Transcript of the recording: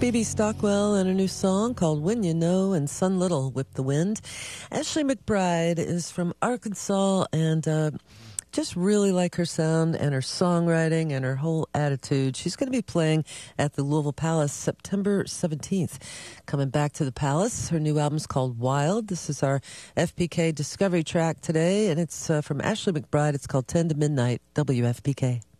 Phoebe Stockwell and a new song called When You Know and Sun Little Whip the Wind. Ashley McBryde is from Arkansas and just really like her sound and her songwriting and her whole attitude. She's going to be playing at the Louisville Palace September 17th. Coming back to the Palace, her new album's called Wild. This is our FPK Discovery track today, and it's from Ashley McBryde. It's called 10 to Midnight, WFPK.